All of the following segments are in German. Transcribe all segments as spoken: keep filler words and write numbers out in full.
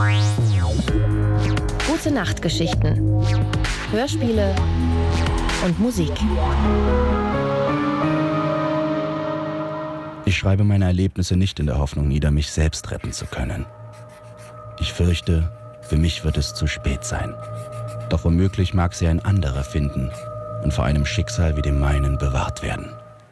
Gute Nachtgeschichten, Hörspiele und Musik. Ich schreibe meine Erlebnisse nicht in der Hoffnung nieder, mich selbst retten zu können. Ich fürchte, für mich wird es zu spät sein. Doch womöglich mag sie ein anderer finden und vor einem Schicksal wie dem meinen bewahrt werden.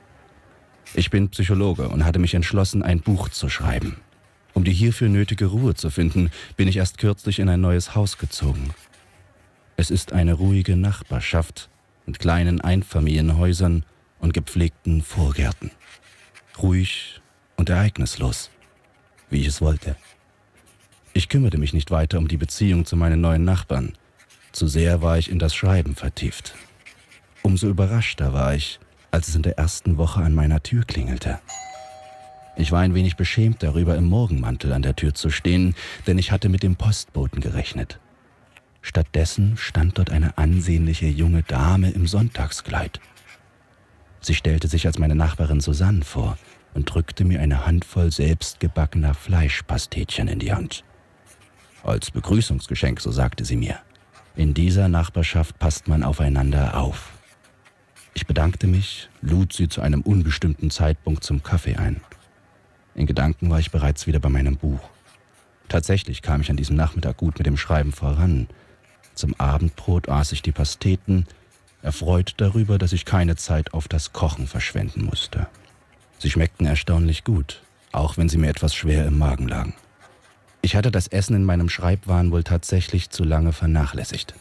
Ich bin Psychologe und hatte mich entschlossen, ein Buch zu schreiben. Um die hierfür nötige Ruhe zu finden, bin ich erst kürzlich in ein neues Haus gezogen. Es ist eine ruhige Nachbarschaft mit kleinen Einfamilienhäusern und gepflegten Vorgärten. Ruhig und ereignislos, wie ich es wollte. Ich kümmerte mich nicht weiter um die Beziehung zu meinen neuen Nachbarn. Zu sehr war ich in das Schreiben vertieft. Umso überraschter war ich, als es in der ersten Woche an meiner Tür klingelte. Ich war ein wenig beschämt darüber, im Morgenmantel an der Tür zu stehen, denn ich hatte mit dem Postboten gerechnet. Stattdessen stand dort eine ansehnliche junge Dame im Sonntagskleid. Sie stellte sich als meine Nachbarin Susanne vor und drückte mir eine Handvoll selbstgebackener Fleischpastetchen in die Hand. Als Begrüßungsgeschenk, so sagte sie mir. In dieser Nachbarschaft passt man aufeinander auf. Ich bedankte mich, lud sie zu einem unbestimmten Zeitpunkt zum Kaffee ein. In Gedanken war ich bereits wieder bei meinem Buch. Tatsächlich kam ich an diesem Nachmittag gut mit dem Schreiben voran. Zum Abendbrot aß ich die Pasteten, erfreut darüber, dass ich keine Zeit auf das Kochen verschwenden musste. Sie schmeckten erstaunlich gut, auch wenn sie mir etwas schwer im Magen lagen. Ich hatte das Essen in meinem Schreibwahn wohl tatsächlich zu lange vernachlässigt.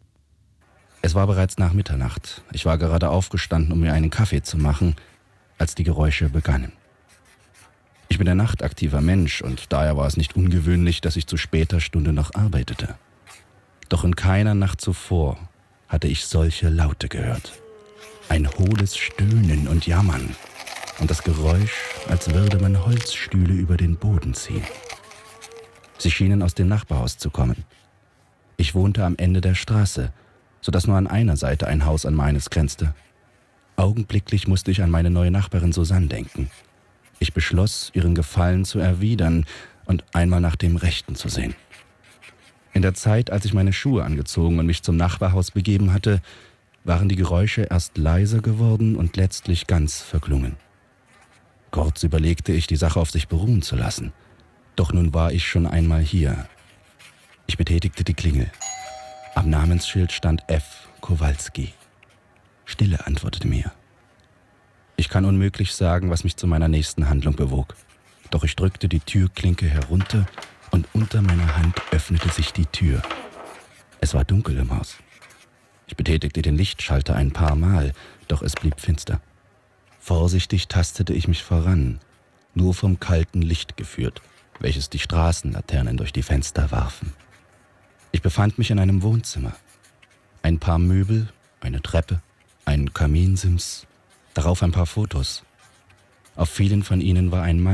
Es war bereits nach Mitternacht. Ich war gerade aufgestanden, um mir einen Kaffee zu machen, als die Geräusche begannen. Ich bin ein nachtaktiver Mensch und daher war es nicht ungewöhnlich, dass ich zu später Stunde noch arbeitete. Doch in keiner Nacht zuvor hatte ich solche Laute gehört. Ein hohles Stöhnen und Jammern und das Geräusch, als würde man Holzstühle über den Boden ziehen. Sie schienen aus dem Nachbarhaus zu kommen. Ich wohnte am Ende der Straße, sodass nur an einer Seite ein Haus an meines grenzte. Augenblicklich musste ich an meine neue Nachbarin Susanne denken. Ich beschloss, ihren Gefallen zu erwidern und einmal nach dem Rechten zu sehen. In der Zeit, als ich meine Schuhe angezogen und mich zum Nachbarhaus begeben hatte, waren die Geräusche erst leiser geworden und letztlich ganz verklungen. Kurz überlegte ich, die Sache auf sich beruhen zu lassen. Doch nun war ich schon einmal hier. Ich betätigte die Klingel. Am Namensschild stand F. Kowalski. Stille antwortete mir. Ich kann unmöglich sagen, was mich zu meiner nächsten Handlung bewog. Doch ich drückte die Türklinke herunter und unter meiner Hand öffnete sich die Tür. Es war dunkel im Haus. Ich betätigte den Lichtschalter ein paar Mal, doch es blieb finster. Vorsichtig tastete ich mich voran, nur vom kalten Licht geführt, welches die Straßenlaternen durch die Fenster warfen. Ich befand mich in einem Wohnzimmer. Ein paar Möbel, eine Treppe, ein Kaminsims, darauf ein paar Fotos. Auf vielen von ihnen war ein Mann.